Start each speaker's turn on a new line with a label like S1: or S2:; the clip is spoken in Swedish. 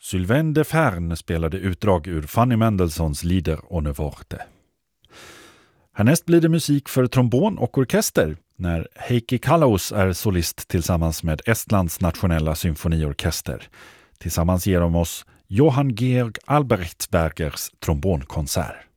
S1: Sylvain de Fern spelade utdrag ur Fanny Mendelssohns Lieder ohne Worte. Härnäst blir det musik för trombon och orkester när Heikki Kalaus är solist tillsammans med Estlands nationella symfoniorkester. Tillsammans ger de oss Johann Georg Albrechtsbergers trombonkonsert.